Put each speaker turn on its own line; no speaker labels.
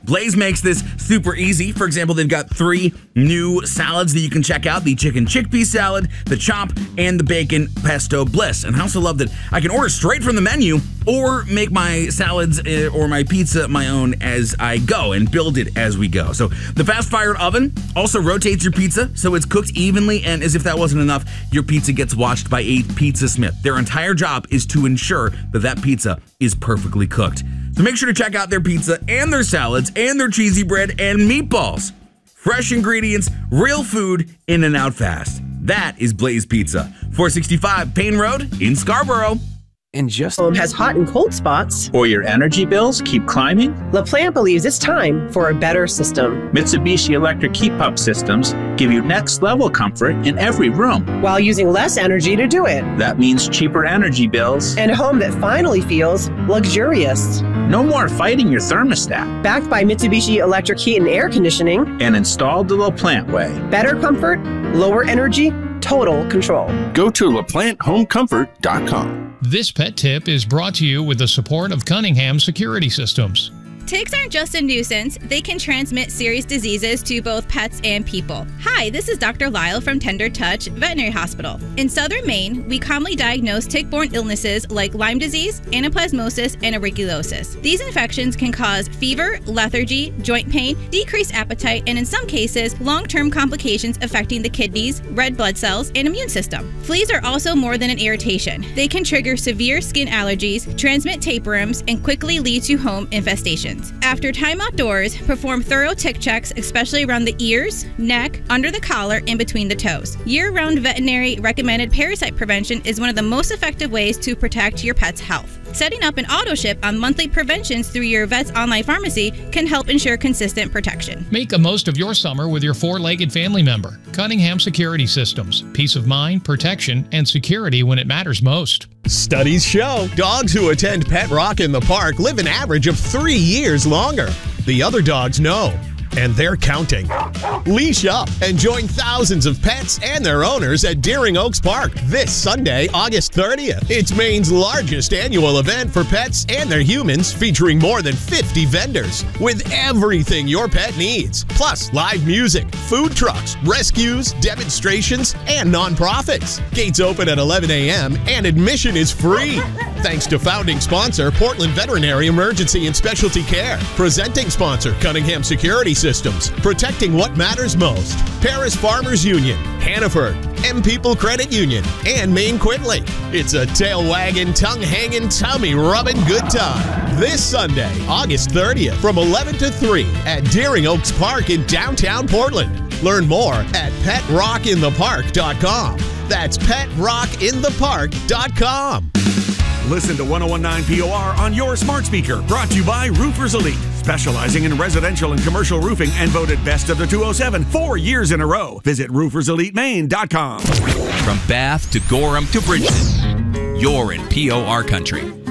Blaze makes this super easy. For example, they've got 3 new salads that you can check out: the chicken chickpea salad, the chop, and the bacon pesto bliss. And I also love that I can order straight from the menu or make my salads or my pizza my own as I go and build it as we go. So the fast-fired oven also rotates your pizza so it's cooked evenly, and as if that wasn't enough, your pizza gets watched by a pizza smith. Their entire job is to ensure that that pizza is perfectly cooked. So make sure to check out their pizza and their salads and their cheesy bread and meatballs. Fresh ingredients, real food, in and out fast. That is Blaze Pizza, 465 Payne Road in Scarborough.
And just
has hot and cold spots,
or your energy bills keep climbing?
LaPlante believes it's time for a better system.
Mitsubishi Electric Heat Pump Systems give you next-level comfort in every room,
while using less energy to do it.
That means cheaper energy bills
and a home that finally feels luxurious.
No more fighting your thermostat.
Backed by Mitsubishi Electric Heat and Air Conditioning,
and installed the LaPlante way.
Better comfort, lower energy, total control.
Go to LaPlanteHomeComfort.com.
This pet tip is brought to you with the support of Cunningham Security Systems.
Ticks aren't just a nuisance, they can transmit serious diseases to both pets and people. Hi, this is Dr. Lyle from Tender Touch Veterinary Hospital. In southern Maine, we commonly diagnose tick-borne illnesses like Lyme disease, anaplasmosis, and auriculosis. These infections can cause fever, lethargy, joint pain, decreased appetite, and in some cases, long-term complications affecting the kidneys, red blood cells, and immune system. Fleas are also more than an irritation. They can trigger severe skin allergies, transmit tapeworms, and quickly lead to home infestations. After time outdoors, perform thorough tick checks, especially around the ears, neck, under the collar, and between the toes. Year-round veterinary recommended parasite prevention is one of the most effective ways to protect your pet's health. Setting up an auto ship on monthly preventions through your vet's online pharmacy can help ensure consistent protection.
Make the most of your summer with your 4-legged family member. Cunningham Security Systems. Peace of mind, protection, and security when it matters most.
Studies show dogs who attend Pet Rock in the Park live an average of 3 years longer. The other dogs know, and they're counting. Leash up and join thousands of pets and their owners at Deering Oaks Park this Sunday, August 30th. It's Maine's largest annual event for pets and their humans, featuring more than 50 vendors with everything your pet needs. Plus live music, food trucks, rescues, demonstrations, and nonprofits. Gates open at 11 a.m. and admission is free. Thanks to founding sponsor Portland Veterinary Emergency and Specialty Care. Presenting sponsor Cunningham Security Systems, protecting what matters most. Paris Farmers Union, Hannaford, M People Credit Union, and Maine Quintley. It's a tail-wagging, tongue-hanging, tummy-rubbing good time. This Sunday, August 30th, from 11 to 3 at Deering Oaks Park in downtown Portland. Learn more at PetRockInThePark.com. That's PetRockInThePark.com.
Listen to 101.9 POR on your smart speaker. Brought to you by Roofers Elite, specializing in residential and commercial roofing and voted best of the 207 4 years in a row. Visit rooferselitemaine.com.
From Bath to Gorham to Bridgeton, you're in POR country.